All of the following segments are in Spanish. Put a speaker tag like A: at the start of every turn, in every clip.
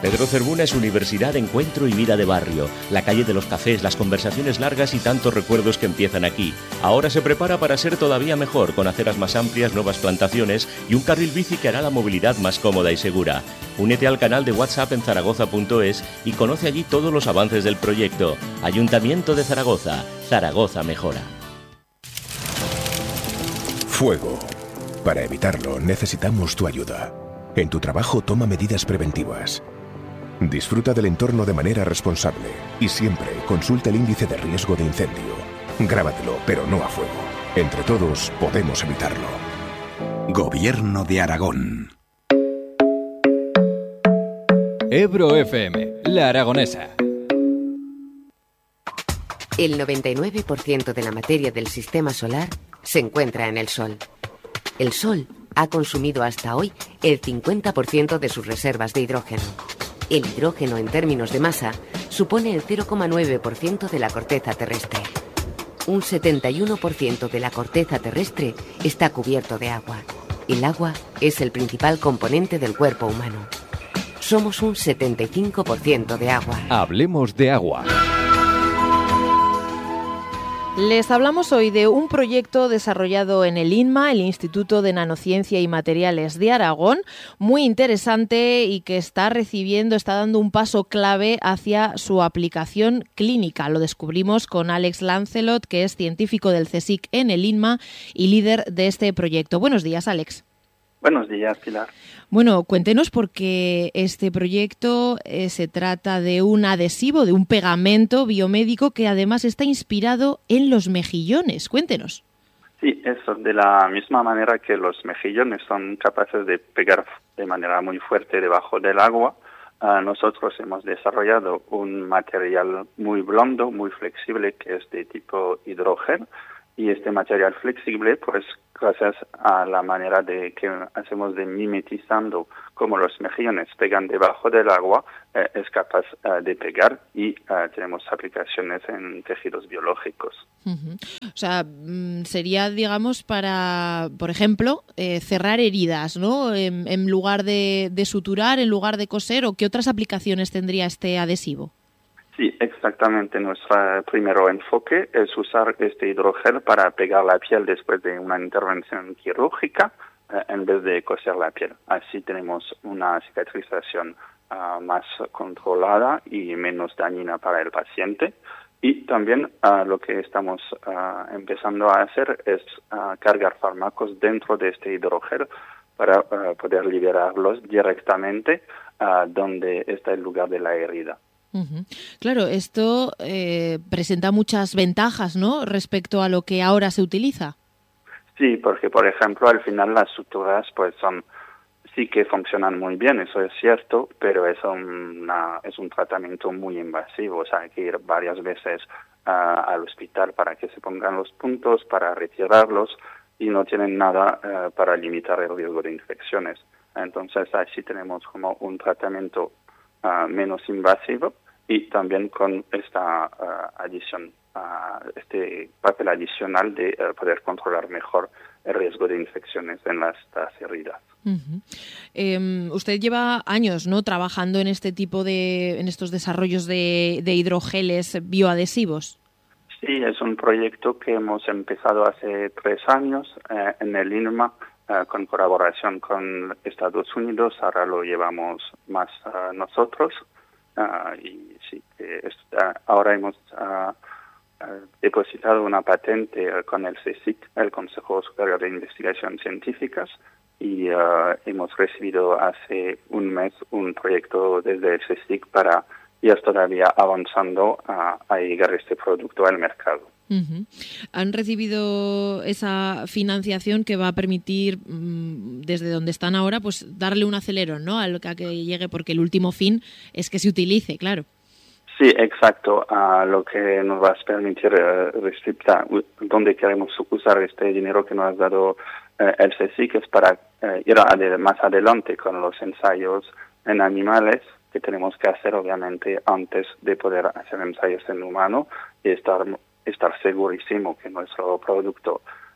A: Pedro Cervuna es universidad, encuentro y vida de barrio. La calle de los cafés, las conversaciones largas y tantos recuerdos que empiezan aquí. Ahora se prepara para ser todavía mejor, con aceras más amplias, nuevas plantaciones y un carril bici que hará la movilidad más cómoda y segura. Únete al canal de WhatsApp en zaragoza.es y conoce allí todos los avances del proyecto. Ayuntamiento de Zaragoza. Zaragoza mejora.
B: Fuego. Para evitarlo necesitamos tu ayuda. En tu trabajo toma medidas preventivas. Disfruta del entorno de manera responsable y siempre consulta el índice de riesgo de incendio. Grábatelo, pero no a fuego. Entre todos podemos evitarlo.
C: Gobierno de Aragón.
D: Ebro FM, La Aragonesa.
E: El 99% de la materia del sistema solar se encuentra en el Sol. El Sol ha consumido hasta hoy el 50% de sus reservas de hidrógeno. El hidrógeno, en términos de masa, supone el 0,9% de la corteza terrestre. Un 71% de la corteza terrestre está cubierto de agua. El agua es el principal componente del cuerpo humano. Somos un 75% de agua.
D: Hablemos de agua.
F: Les hablamos hoy de un proyecto desarrollado en el INMA, el Instituto de Nanociencia y Materiales de Aragón, muy interesante y que está dando un paso clave hacia su aplicación clínica. Lo descubrimos con Alex Lancelot, que es científico del CSIC en el INMA y líder de este proyecto. Buenos días, Alex.
G: Buenos días, Pilar.
F: Bueno, cuéntenos porque este proyecto se trata de un adhesivo, de un pegamento biomédico que además está inspirado en los mejillones. Cuéntenos.
G: Sí, eso, de la misma manera que los mejillones son capaces de pegar de manera muy fuerte debajo del agua, nosotros hemos desarrollado un material muy blando, muy flexible, que es de tipo hidrógeno. Y este material flexible, pues gracias a la manera de que hacemos de mimetizando cómo los mejillones pegan debajo del agua, es capaz de pegar y tenemos aplicaciones en tejidos biológicos.
F: Uh-huh. O sea, sería, digamos, para, por ejemplo, cerrar heridas, ¿no? En lugar de suturar, en lugar de coser, ¿o qué otras aplicaciones tendría este adhesivo?
G: Sí, exactamente. Nuestro primer enfoque es usar este hidrogel para pegar la piel después de una intervención quirúrgica en vez de coser la piel. Así tenemos una cicatrización más controlada y menos dañina para el paciente. Y también lo que estamos empezando a hacer es cargar fármacos dentro de este hidrogel para poder liberarlos directamente donde está el lugar de la herida.
F: Uh-huh. Claro, esto presenta muchas ventajas, ¿no?, respecto a lo que ahora se utiliza.
G: Sí, porque por ejemplo al final las suturas pues sí que funcionan muy bien, eso es cierto, pero es un tratamiento muy invasivo, o sea, hay que ir varias veces al hospital para que se pongan los puntos, para retirarlos, y no tienen nada para limitar el riesgo de infecciones. Entonces así tenemos como un tratamiento menos invasivo y también con esta adición, este papel adicional de poder controlar mejor el riesgo de infecciones en las heridas.
F: Uh-huh. Usted lleva años, ¿no?, trabajando en este tipo en estos desarrollos de hidrogeles bioadhesivos.
G: Sí, es un proyecto que hemos empezado hace 3 años en el INMA, con colaboración con Estados Unidos. Ahora lo llevamos más nosotros y sí, ahora hemos depositado una patente con el CSIC, el Consejo Superior de Investigación Científicas, y hemos recibido hace un mes un proyecto desde el CSIC para ir todavía avanzando a llegar este producto al mercado.
F: Uh-huh. Han recibido esa financiación que va a permitir, desde donde están ahora, pues darle un acelerón, ¿no?, a que llegue, porque el último fin es que se utilice, claro.
G: Sí, exacto. Lo que nos va a permitir respecto dónde queremos usar este dinero que nos ha dado el CSIC es para ir más adelante con los ensayos en animales, que tenemos que hacer obviamente antes de poder hacer ensayos en humano y estar segurísimo que nuestro producto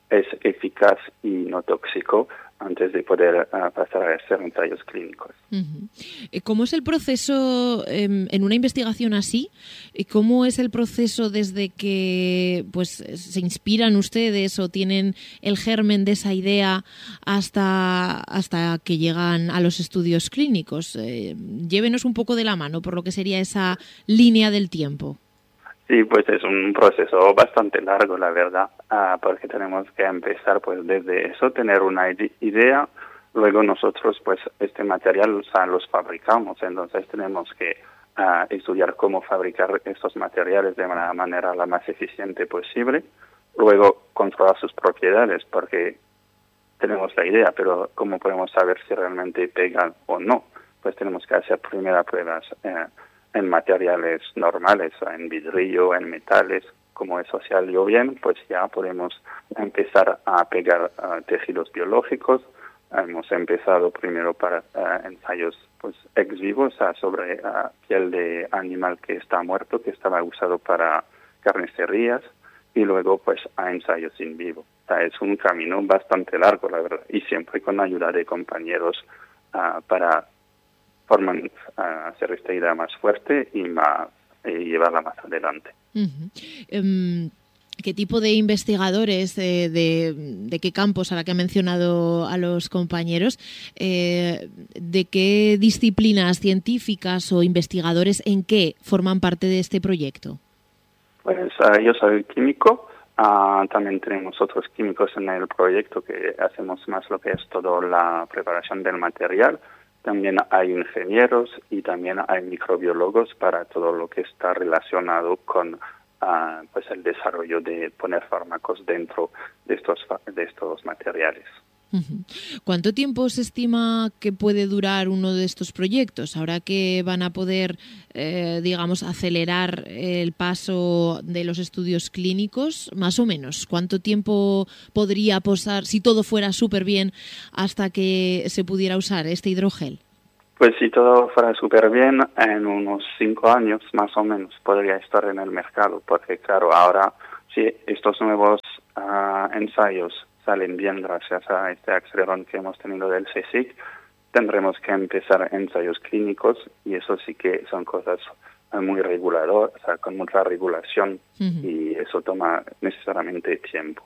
G: es eficaz y no tóxico antes de poder pasar a hacer ensayos clínicos.
F: ¿Cómo es el proceso en una investigación así? ¿Cómo es el proceso desde que pues se inspiran ustedes o tienen el germen de esa idea hasta que llegan a los estudios clínicos? Llévenos un poco de la mano por lo que sería esa línea del tiempo.
G: Sí, pues es un proceso bastante largo, la verdad, porque tenemos que empezar pues desde eso, tener una idea, luego nosotros pues este material los fabricamos, entonces tenemos que estudiar cómo fabricar estos materiales de la manera la más eficiente posible, luego controlar sus propiedades, porque tenemos la idea, pero ¿cómo podemos saber si realmente pegan o no? Pues tenemos que hacer primero pruebas en materiales normales, en vidrio, en metales, como eso salió bien, pues ya podemos empezar a pegar tejidos biológicos. Hemos empezado primero para ensayos pues ex vivo, sobre piel de animal que está muerto, que estaba usado para carnicerías, y luego pues a ensayos in vivo. O sea, es un camino bastante largo, la verdad, y siempre con ayuda de compañeros para hacer esta idea más fuerte y llevarla más adelante.
F: ¿Qué tipo de investigadores, de qué campos, a la que ha mencionado a los compañeros, de qué disciplinas científicas o investigadores, en qué forman parte de este proyecto?
G: Pues yo soy químico, también tenemos otros químicos en el proyecto que hacemos más lo que es toda la preparación del material. También hay ingenieros y también hay microbiólogos para todo lo que está relacionado con pues el desarrollo de poner fármacos dentro de estos materiales.
F: ¿Cuánto tiempo se estima que puede durar uno de estos proyectos? Ahora que van a poder, digamos, acelerar el paso de los estudios clínicos, más o menos, ¿cuánto tiempo podría pasar, si todo fuera súper bien, hasta que se pudiera usar este hidrogel?
G: Pues si todo fuera súper bien, en unos 5 años más o menos podría estar en el mercado, porque claro, ahora si estos nuevos ensayos salen bien gracias a este acelerón que hemos tenido del CSIC, tendremos que empezar ensayos clínicos y eso sí que son cosas muy reguladoras, o sea, con mucha regulación y eso toma necesariamente tiempo.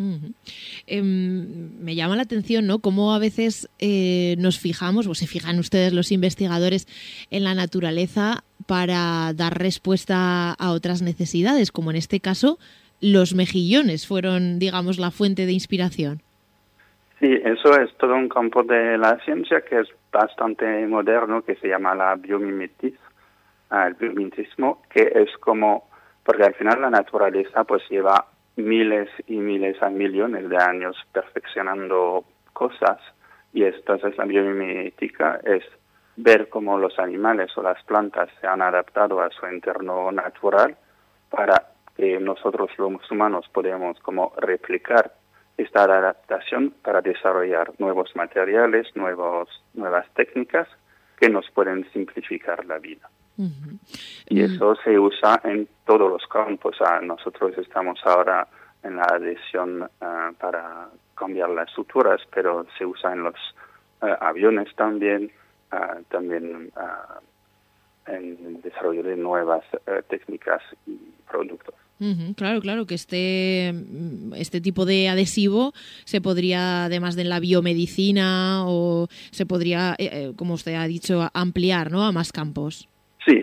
F: Me llama la atención, ¿no? Cómo a veces nos fijamos, o se fijan ustedes los investigadores, en la naturaleza para dar respuesta a otras necesidades, como en este caso los mejillones fueron, digamos, la fuente de inspiración.
G: Sí, eso es todo un campo de la ciencia que es bastante moderno, que se llama la biomimetismo, el biomimetismo, que es como, porque al final la naturaleza pues lleva miles y miles a millones de años perfeccionando cosas, y entonces la biomimética es ver cómo los animales o las plantas se han adaptado a su entorno natural para que nosotros los humanos podemos como replicar esta adaptación para desarrollar nuevos materiales, nuevas técnicas que nos pueden simplificar la vida. Y eso se usa en todos los campos. Nosotros estamos ahora en la adhesión para cambiar las suturas, pero se usa en los aviones también, también en el desarrollo de nuevas técnicas y productos.
F: Claro, que este tipo de adhesivo se podría, además de la biomedicina, o se podría, como usted ha dicho, ampliar, ¿no?, a más campos.
G: Sí.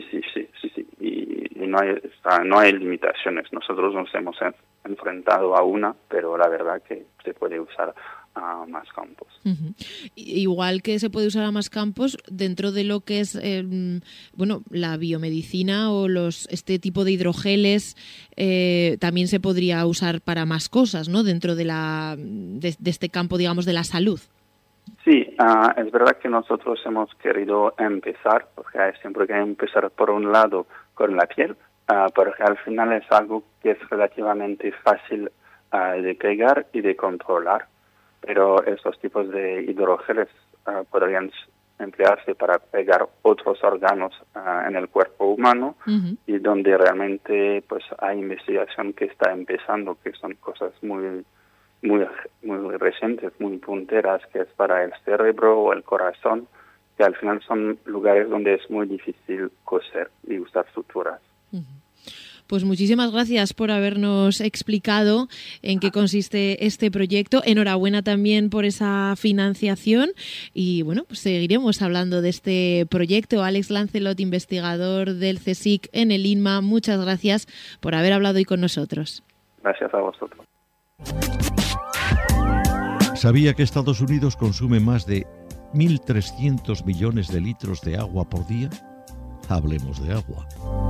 G: Y no hay limitaciones. Nosotros nos hemos enfrentado a una, pero la verdad que se puede usar a más campos.
F: Igual que se puede usar a más campos dentro de lo que es la biomedicina o este tipo de hidrogeles, también se podría usar para más cosas, ¿no?, dentro de este campo, digamos, de la salud.
G: Sí, es verdad que nosotros hemos querido empezar, porque siempre hay que empezar por un lado con la piel, porque al final es algo que es relativamente fácil de pegar y de controlar, pero estos tipos de hidrogeles podrían emplearse para pegar otros órganos en el cuerpo humano, y donde realmente pues hay investigación que está empezando, que son cosas muy muy recientes, muy punteras, que es para el cerebro o el corazón, que al final son lugares donde es muy difícil coser y usar suturas.
F: Pues muchísimas gracias por habernos explicado en qué consiste este proyecto. Enhorabuena también por esa financiación y bueno, pues seguiremos hablando de este proyecto. Alex Lancelot, investigador del CSIC en el INMA, muchas gracias por haber hablado hoy con nosotros.
G: Gracias a vosotros.
H: ¿Sabía que Estados Unidos consume más de 1.300 millones de litros de agua por día? Hablemos de agua.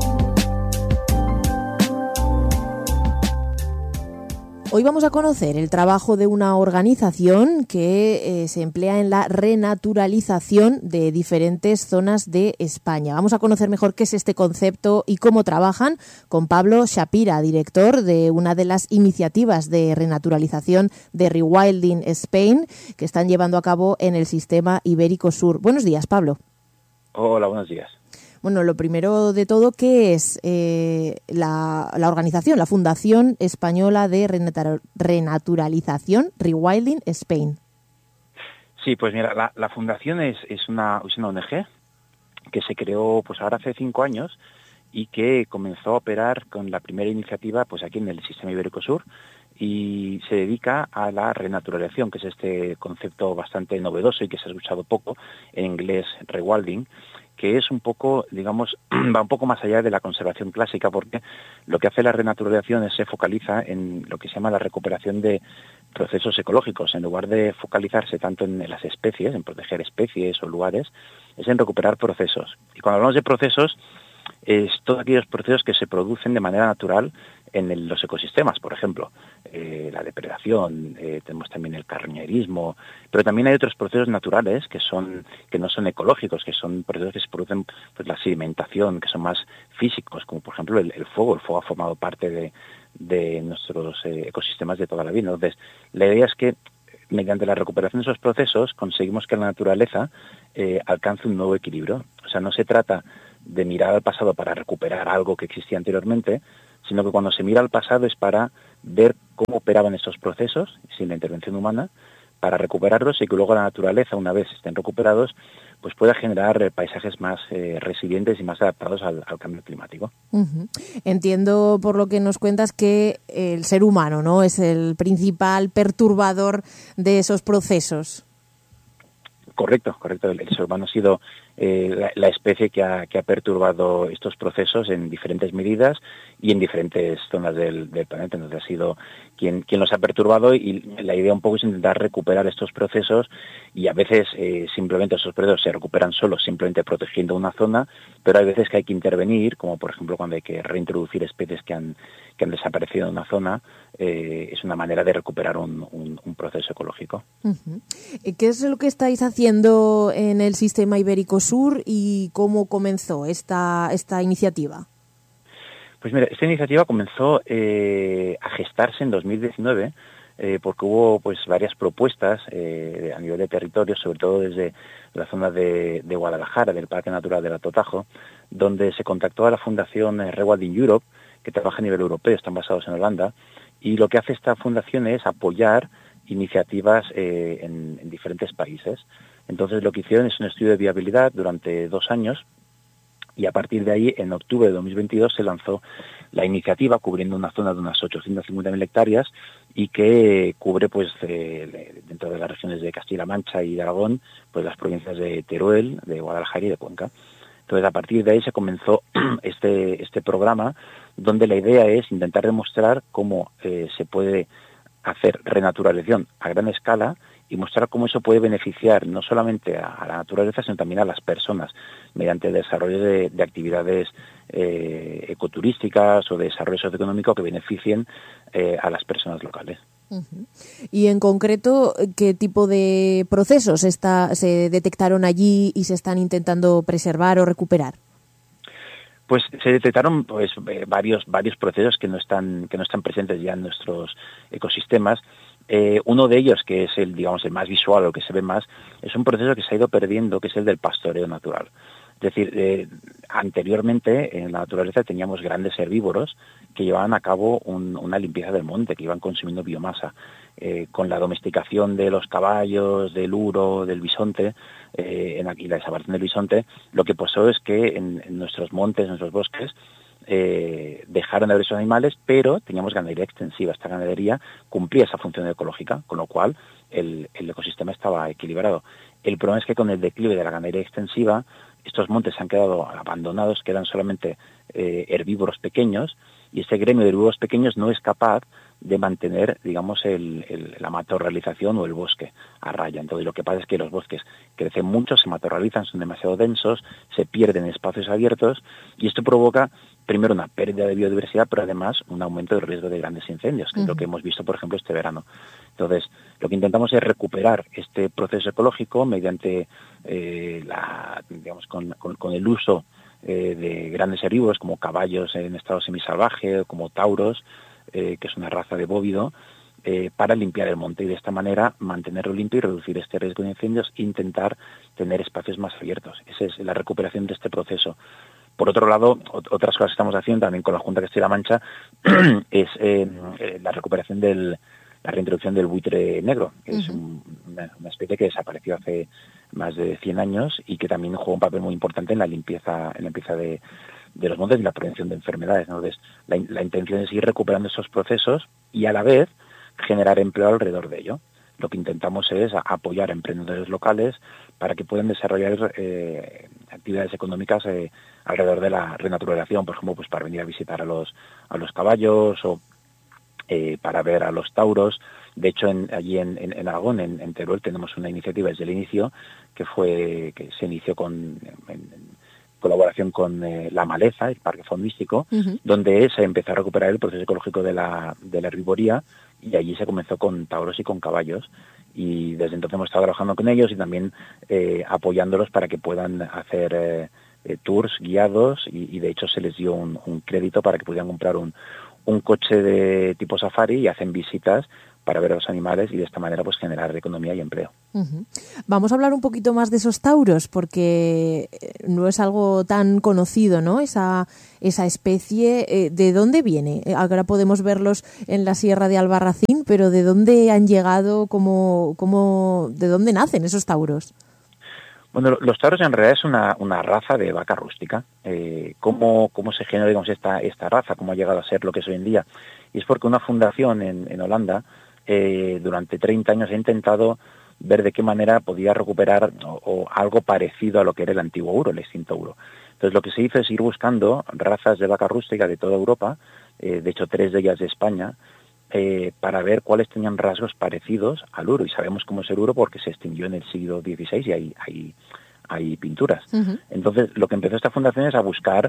F: Hoy vamos a conocer el trabajo de una organización que se emplea en la renaturalización de diferentes zonas de España. Vamos a conocer mejor qué es este concepto y cómo trabajan con Pablo Shapira, director de una de las iniciativas de renaturalización de Rewilding Spain que están llevando a cabo en el sistema Ibérico Sur. Buenos días, Pablo.
I: Hola, buenos días.
F: Bueno, lo primero de todo, ¿qué es la organización, la Fundación Española de Renaturalización, Rewilding Spain?
I: Sí, pues mira, la fundación es una ONG que se creó pues ahora hace 5 años y que comenzó a operar con la primera iniciativa pues aquí en el sistema Ibérico Sur y se dedica a la renaturalización, que es este concepto bastante novedoso y que se ha escuchado poco, en inglés rewilding, que es un poco, digamos, va un poco más allá de la conservación clásica, porque lo que hace la renaturalización es se focaliza en lo que se llama la recuperación de procesos ecológicos. En lugar de focalizarse tanto en las especies, en proteger especies o lugares, es en recuperar procesos. Y cuando hablamos de procesos, es todos aquellos procesos que se producen de manera natural en los ecosistemas, por ejemplo, la depredación, tenemos también el carroñerismo, pero también hay otros procesos naturales que no son ecológicos, que son procesos que se producen, pues la sedimentación, que son más físicos, como por ejemplo el fuego. El fuego ha formado parte de nuestros ecosistemas de toda la vida. Entonces, la idea es que mediante la recuperación de esos procesos conseguimos que la naturaleza alcance un nuevo equilibrio. O sea, no se trata de mirar al pasado para recuperar algo que existía anteriormente, sino que cuando se mira al pasado es para ver cómo operaban estos procesos, sin la intervención humana, para recuperarlos y que luego la naturaleza, una vez estén recuperados, pues pueda generar paisajes más resilientes y más adaptados al cambio climático.
F: Uh-huh. Entiendo por lo que nos cuentas que el ser humano, ¿no?, es el principal perturbador de esos procesos.
I: Correcto. El ser humano ha sido la especie que ha perturbado estos procesos en diferentes medidas y en diferentes zonas del planeta. Entonces ha sido quien los ha perturbado y la idea un poco es intentar recuperar estos procesos y a veces simplemente esos procesos se recuperan solos simplemente protegiendo una zona, pero hay veces que hay que intervenir, como por ejemplo cuando hay que reintroducir especies que han desaparecido en una zona. Es una manera de recuperar un proceso ecológico.
F: Uh-huh. ¿Qué es lo que estáis haciendo en el sistema Ibérico Sur y cómo comenzó esta iniciativa?
I: Pues mira, esta iniciativa comenzó a gestarse en 2019 porque hubo pues varias propuestas a nivel de territorio, sobre todo desde la zona de Guadalajara, del Parque Natural del Alto Tajo, donde se contactó a la Fundación Rewilding Europe, que trabaja a nivel europeo, están basados en Holanda, y lo que hace esta fundación es apoyar iniciativas en diferentes países. Entonces lo que hicieron es un estudio de viabilidad durante 2 años y a partir de ahí, en octubre de 2022, se lanzó la iniciativa cubriendo una zona de unas 850.000 hectáreas y que cubre, pues, dentro de las regiones de Castilla-La Mancha y de Aragón, pues las provincias de Teruel, de Guadalajara y de Cuenca. Entonces, a partir de ahí se comenzó este programa, donde la idea es intentar demostrar cómo se puede hacer renaturalización a gran escala y mostrar cómo eso puede beneficiar no solamente a la naturaleza, sino también a las personas, mediante el desarrollo de actividades ecoturísticas o de desarrollo socioeconómico que beneficien a las personas locales.
F: Uh-huh. Y en concreto, ¿qué tipo de procesos se detectaron allí y se están intentando preservar o recuperar?
I: Pues se detectaron pues varios procesos que no están presentes ya en nuestros ecosistemas. Uno de ellos, que es el más visual o que se ve más, es un proceso que se ha ido perdiendo, que es el del pastoreo natural. Es decir, anteriormente en la naturaleza teníamos grandes herbívoros que llevaban a cabo una limpieza del monte, que iban consumiendo biomasa. Con la domesticación de los caballos, del uro, del bisonte, y la desaparición del bisonte, lo que pasó es que en nuestros montes, en nuestros bosques, dejaron de haber esos animales, pero teníamos ganadería extensiva. Esta ganadería cumplía esa función ecológica, con lo cual el ecosistema estaba equilibrado. El problema es que con el declive de la ganadería extensiva, estos montes han quedado abandonados, quedan solamente herbívoros pequeños, y este gremio de herbívoros pequeños no es capaz de mantener, digamos, la matorralización o el bosque a raya. Entonces lo que pasa es que los bosques crecen mucho, se matorralizan, son demasiado densos, se pierden en espacios abiertos, y esto provoca primero una pérdida de biodiversidad, pero además un aumento del riesgo de grandes incendios, que es lo que hemos visto, por ejemplo, este verano. Entonces, lo que intentamos es recuperar este proceso ecológico mediante, digamos, con el uso de grandes herbívoros como caballos en estado semisalvaje o como tauros, que es una raza de bóvido, para limpiar el monte y de esta manera mantenerlo limpio y reducir este riesgo de incendios e intentar tener espacios más abiertos. Esa es la recuperación de este proceso. Por otro lado, otras cosas que estamos haciendo también con la Junta de Castilla-La Mancha es la recuperación la reintroducción del buitre negro, que es una especie que desapareció hace más de 100 años y que también juega un papel muy importante en la limpieza de los montes y la prevención de enfermedades. Entonces, la intención es ir recuperando esos procesos y a la vez generar empleo alrededor de ello. Lo que intentamos es apoyar a emprendedores locales para que puedan desarrollar actividades económicas alrededor de la renaturalización, por ejemplo, pues para venir a visitar a los caballos o para ver a los tauros. De hecho, allí en Aragón, en Teruel, tenemos una iniciativa desde el inicio que se inició en colaboración con La Maleza, el Parque Faunístico, donde se empezó a recuperar el proceso ecológico de la herbivoría, y allí se comenzó con tauros y con caballos. Y desde entonces hemos estado trabajando con ellos y también apoyándolos para que puedan hacer tours guiados y de hecho se les dio un crédito para que pudieran comprar un coche de tipo safari y hacen visitas para ver a los animales y de esta manera pues generar economía y empleo.
F: Vamos a hablar un poquito más de esos tauros porque no es algo tan conocido, ¿no? Esa especie, ¿de dónde viene? Ahora podemos verlos en la Sierra de Albarracín, pero ¿de dónde han llegado? ¿De dónde nacen esos tauros?
I: Bueno, los tauros en realidad es una raza de vaca rústica. ¿Cómo se genera, digamos, esta raza? ¿Cómo ha llegado a ser lo que es hoy en día? Y es porque una fundación en Holanda durante 30 años ha intentado ver de qué manera podía recuperar o algo parecido a lo que era el antiguo uro, el extinto uro. Entonces lo que se hizo es ir buscando razas de vaca rústica de toda Europa, de hecho 3 de ellas de España, para ver cuáles tenían rasgos parecidos al uro. Y sabemos cómo es el uro porque se extinguió en el siglo XVI y hay pinturas. Entonces lo que empezó esta fundación es a buscar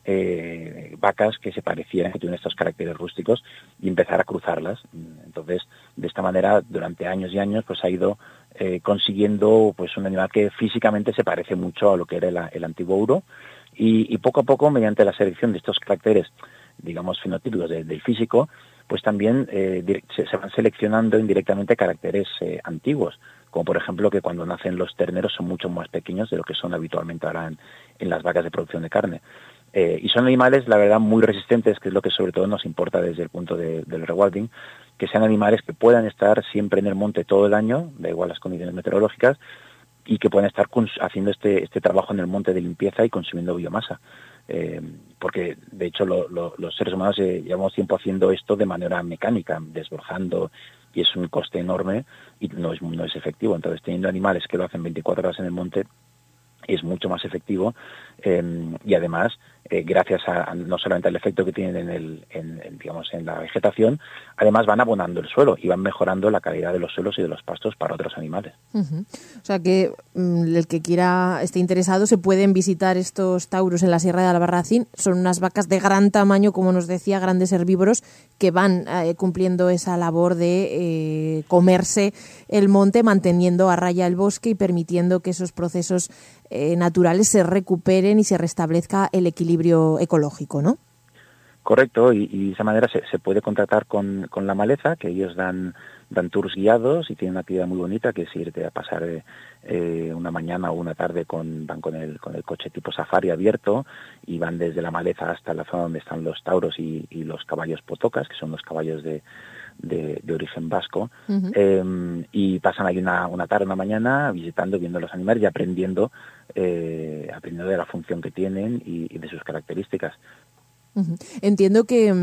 I: vacas que se parecieran, que tuvieran estos caracteres rústicos y empezar a cruzarlas. Entonces, de esta manera, durante años y años, pues ha ido consiguiendo pues un animal que físicamente se parece mucho a lo que era el antiguo uro y poco a poco, mediante la selección de estos caracteres, digamos, fenotípicos del físico, pues también se van seleccionando indirectamente caracteres antiguos, como por ejemplo que cuando nacen los terneros son mucho más pequeños de lo que son habitualmente ahora en las vacas de producción de carne. Y son animales, la verdad, muy resistentes, que es lo que sobre todo nos importa desde el punto del rewilding, que sean animales que puedan estar siempre en el monte todo el año, da igual las condiciones meteorológicas, y que puedan estar haciendo este trabajo en el monte de limpieza y consumiendo biomasa. Porque, de hecho, los seres humanos llevamos tiempo haciendo esto de manera mecánica, desbrozando, y es un coste enorme y no es efectivo. Entonces, teniendo animales que lo hacen 24 horas en el monte, es mucho más efectivo y además gracias a no solamente al efecto que tienen en la vegetación, además van abonando el suelo y van mejorando la calidad de los suelos y de los pastos para otros animales.
F: O sea que el que esté interesado se pueden visitar estos tauros en la Sierra de Albarracín. Son unas vacas de gran tamaño, como nos decía, grandes herbívoros que van cumpliendo esa labor de comerse el monte, manteniendo a raya el bosque y permitiendo que esos procesos naturales se recuperen y se restablezca el equilibrio ecológico, ¿no?
I: Correcto, y de esa manera se puede contactar con la maleza, que ellos dan tours guiados y tienen una actividad muy bonita, que es irte a pasar una mañana o una tarde van con el coche tipo safari abierto y van desde la maleza hasta la zona donde están los tauros y los caballos potocas, que son los caballos de origen vasco. Uh-huh. Y pasan ahí una tarde, una mañana visitando, viendo los animales y aprendiendo de la función que tienen y de sus características.
F: Uh-huh. Entiendo que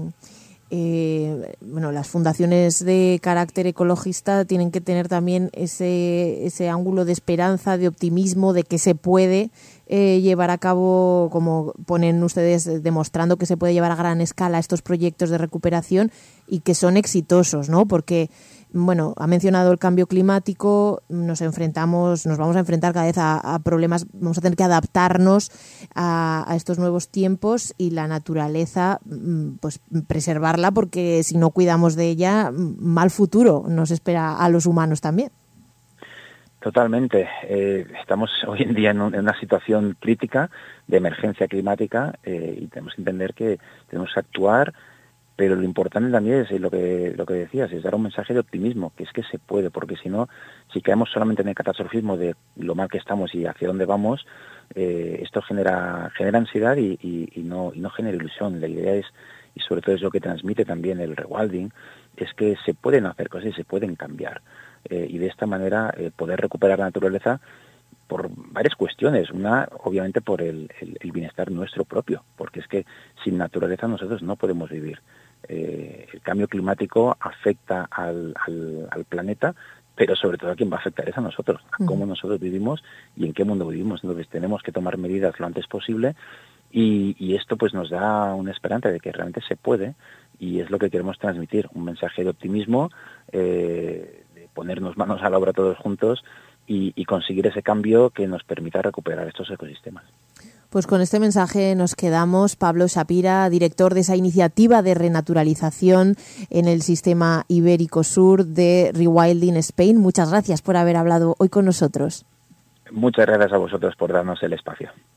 F: las fundaciones de carácter ecologista tienen que tener también ese ángulo de esperanza, de optimismo, de que se puede llevar a cabo, como ponen ustedes, demostrando que se puede llevar a gran escala estos proyectos de recuperación y que son exitosos, ¿no? Porque, ha mencionado el cambio climático, nos vamos a enfrentar cada vez a problemas, vamos a tener que adaptarnos a estos nuevos tiempos y la naturaleza, pues preservarla, porque si no cuidamos de ella, mal futuro nos espera a los humanos también.
I: Totalmente. Estamos hoy en día en una situación crítica de emergencia climática y tenemos que entender que tenemos que actuar, pero lo importante también es lo que decías, es dar un mensaje de optimismo, que es que se puede, porque si no, si caemos solamente en el catastrofismo de lo mal que estamos y hacia dónde vamos, esto genera ansiedad y no genera ilusión. La idea es, y sobre todo es lo que transmite también el rewilding, es que se pueden hacer cosas y se pueden cambiar. Y de esta manera poder recuperar la naturaleza por varias cuestiones. Una, obviamente, por el bienestar nuestro propio, porque es que sin naturaleza nosotros no podemos vivir. El cambio climático afecta al planeta, pero sobre todo a quien va a afectar es a nosotros, a cómo nosotros vivimos y en qué mundo vivimos. Entonces tenemos que tomar medidas lo antes posible y esto pues nos da una esperanza de que realmente se puede, y es lo que queremos transmitir, un mensaje de optimismo, de ponernos manos a la obra todos juntos y conseguir ese cambio que nos permita recuperar estos ecosistemas.
F: Pues con este mensaje nos quedamos. Pablo Shapira, director de esa iniciativa de renaturalización en el sistema ibérico sur de Rewilding Spain. Muchas gracias por haber hablado hoy con nosotros.
I: Muchas gracias a vosotros por darnos el espacio.